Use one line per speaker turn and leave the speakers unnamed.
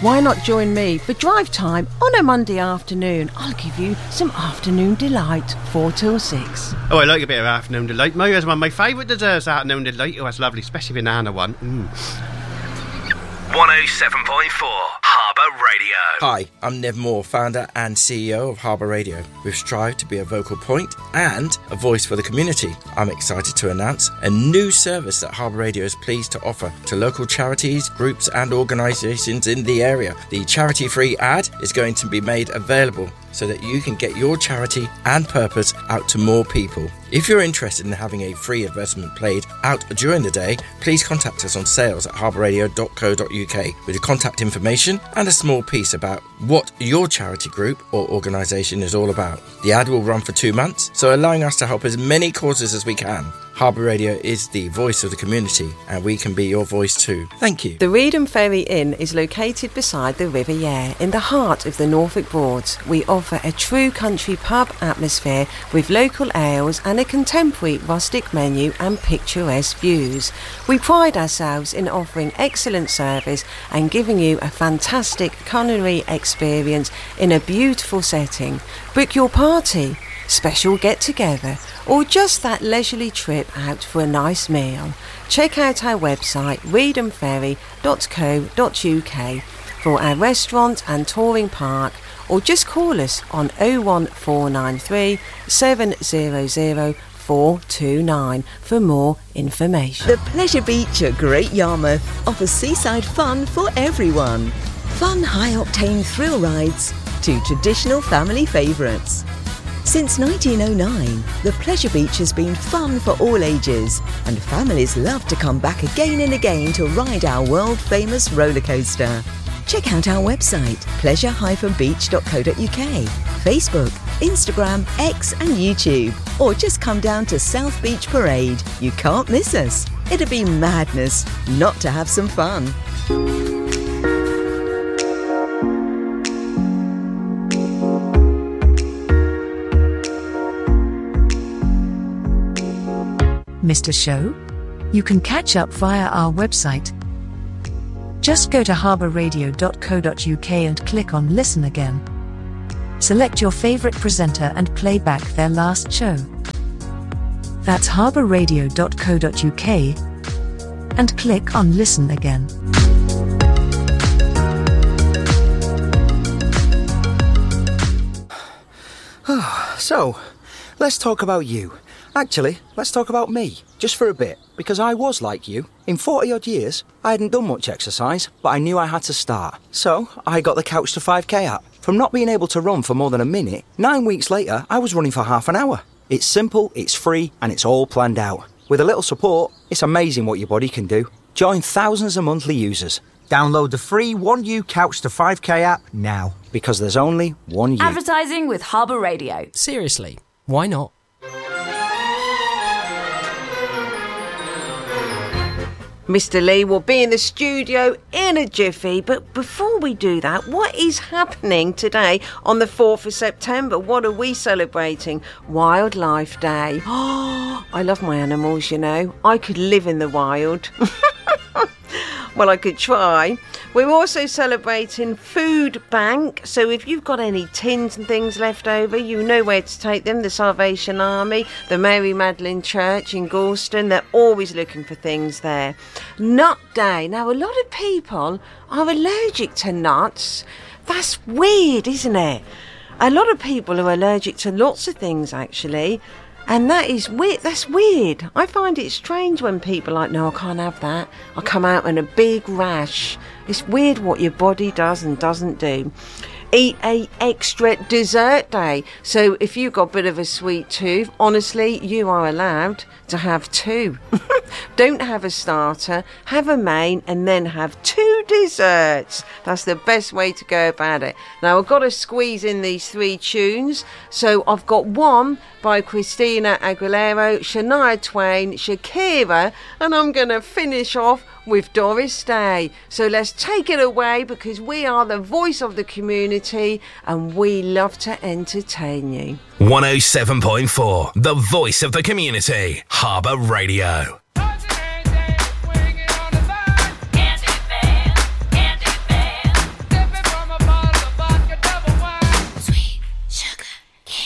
Why not join me for drive time on a Monday afternoon? I'll give you some afternoon delight, 4 till 6.
Oh, I like a bit of afternoon delight. That's one of my favourite desserts, afternoon delight. Oh, that's lovely, especially banana one.
107.4 Harbour Radio.
Hi, I'm Nev Moore, founder and CEO of Harbour Radio. We've strived to be a vocal point and a voice for the community. I'm excited to announce a new service that Harbour Radio is pleased to offer to local charities, groups and organisations in the area. The charity-free ad is going to be made available so that you can get your charity and purpose out to more people. If you're interested in having a free advertisement played out during the day, please contact us on sales@harbourradio.co.uk with your contact information and a small piece about what your charity group or organisation is all about. The ad will run for 2 months, so allowing us to help as many causes as we can. Harbour Radio is the voice of the community, and we can be your voice too. Thank you.
The Reedham Ferry Inn is located beside the River Yare in the heart of the Norfolk Broads. We offer a true country pub atmosphere with local ales and a contemporary rustic menu and picturesque views. We pride ourselves in offering excellent service and giving you a fantastic culinary experience in a beautiful setting. Book your party, special get-together, or just that leisurely trip out for a nice meal. Check out our website reedhamferry.co.uk for our restaurant and touring park, or just call us on 01493 700 429 for more information.
The Pleasure Beach at Great Yarmouth offers seaside fun for everyone. Fun high-octane thrill rides to traditional family favourites. Since 1909, the Pleasure Beach has been fun for all ages, and families love to come back again and again to ride our world-famous roller coaster. Check out our website, pleasure-beach.co.uk, Facebook, Instagram, X and YouTube, or just come down to South Beach Parade. You can't miss us. It'd be madness not to have some fun.
Missed a show? You can catch up via our website. Just go to harbourradio.co.uk and click on Listen Again. Select your favourite presenter and play back their last show. That's harbourradio.co.uk and click on Listen Again.
So, let's talk about you. Actually, let's talk about me, just for a bit, because I was like you. In 40-odd years, I hadn't done much exercise, but I knew I had to start. So, I got the Couch to 5K app. From not being able to run for more than a minute, 9 weeks later, I was running for half an hour. It's simple, it's free, and it's all planned out. With a little support, it's amazing what your body can do. Join thousands of monthly users. Download the free 1U Couch to 5K app now, because there's only one you.
Advertising with Harbour Radio.
Seriously, why not?
Mr. Lee will be in the studio in a jiffy, but before we do that, what is happening today on the 4th of September? What are we celebrating? Wildlife Day. Oh, I love my animals, you know. I could live in the wild. Well, I could try. We're also celebrating Food Bank, so if you've got any tins and things left over, you know where to take them. The Salvation Army, the Mary Magdalene Church in Gorleston, they're always looking for things there. Nut Day. Now, a lot of people are allergic to nuts. That's weird, isn't it? A lot of people are allergic to lots of things, actually. And that is weird. That's weird. I find it strange when people are like, no, I can't have that. I come out in a big rash. It's weird what your body does and doesn't do. Eat a extra dessert day. So if you've got a bit of a sweet tooth, honestly, you are allowed to have 2. Don't have a starter, have a main, and then have 2 desserts. That's the best way to go about it. Now, I've got to squeeze in these 3 tunes. So I've got one by Christina Aguilera, Shania Twain, Shakira, and I'm going to finish off with Doris Day. So let's take it away, because we are the voice of the community and we love to entertain you.
107.4, the voice of the community, Harbour Radio.